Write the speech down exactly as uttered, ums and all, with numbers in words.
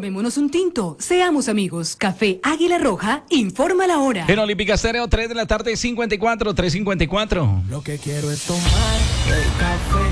Tomémonos un tinto, seamos amigos. Café Águila Roja, informa la hora. En Olímpica Estéreo, tres de la tarde, cincuenta y cuatro, tres cincuenta y cuatro. Lo que quiero es tomar el café.